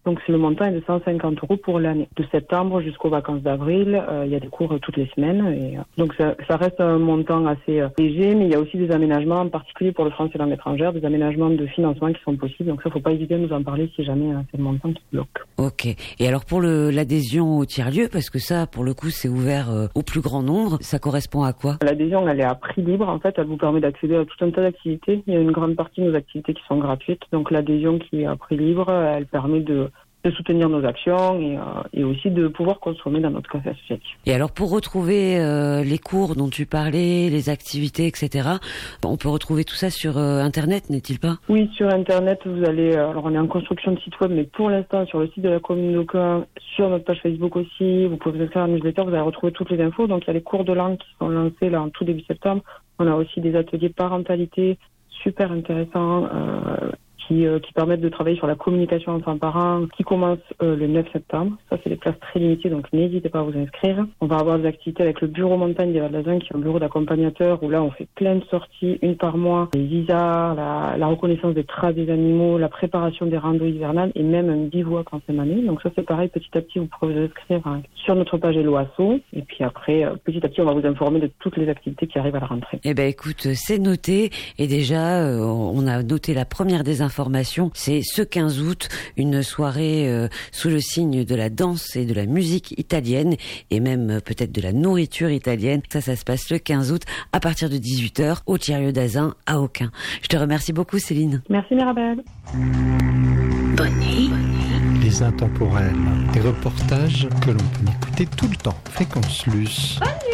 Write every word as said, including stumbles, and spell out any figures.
Donc c'est le montant est de cent cinquante euros pour l'année. De septembre jusqu'aux vacances d'avril, euh, il y a des cours euh, toutes les semaines. Et, euh, donc ça, ça reste un montant assez euh, léger, mais il y a aussi des aménagements, en particulier pour le français langue étrangère, des aménagements de financement qui sont possibles. Donc ça, faut pas hésiter à nous en parler si jamais euh, c'est le montant qui bloque. Ok. Et alors pour le, l'adhésion au tiers-lieu, parce que ça, pour le coup, c'est ouvert euh, au plus grand nombre, ça correspond à quoi? L'adhésion, elle est à prix libre. En fait, elle vous permet d'accéder à tout un tas d'activités. Il y a une grande partie de nos activités qui sont gratuites. Donc l'adhésion qui est à prix libre, elle permet de de soutenir nos actions et, euh, et aussi de pouvoir consommer dans notre café associatif. Et alors pour retrouver euh, les cours dont tu parlais, les activités, et cetera, on peut retrouver tout ça sur euh, Internet, n'est-il pas? Oui, sur Internet, vous allez... Euh, alors on est en construction de site web, mais pour l'instant sur le site de la commune d'Autun, sur notre page Facebook aussi, vous pouvez vous inscrire à la newsletter, vous allez retrouver toutes les infos. Donc il y a les cours de langue qui sont lancés là en tout début septembre. On a aussi des ateliers parentalité super intéressants, euh, Qui, euh, qui permettent de travailler sur la communication enfant-parent, qui commence euh, le neuf septembre. Ça, c'est des places très limitées, donc n'hésitez pas à vous inscrire. On va avoir des activités avec le bureau montagne des Val-d'Azun, qui est un bureau d'accompagnateur, où là, on fait plein de sorties, une par mois, les visas, la, la reconnaissance des traces des animaux, la préparation des randos hivernales, et même un bivouac en fin d'année. Donc ça, c'est pareil, petit à petit, vous pourrez vous inscrire hein, sur notre page Hello Asso. Et puis après, euh, petit à petit, on va vous informer de toutes les activités qui arrivent à la rentrée. Eh ben, écoute, c'est noté. Et déjà, euh, on a noté la première des informations. C'est ce quinze août, une soirée euh, sous le signe de la danse et de la musique italienne et même euh, peut-être de la nourriture italienne. Ça, ça se passe le quinze août à partir de dix-huit heures au Tiers-lieu d'Azun à Aucun. Je te remercie beaucoup, Céline. Merci, Mirabelle. Bonnie. Les intemporels, des reportages que l'on peut écouter tout le temps. Fréquence Luce.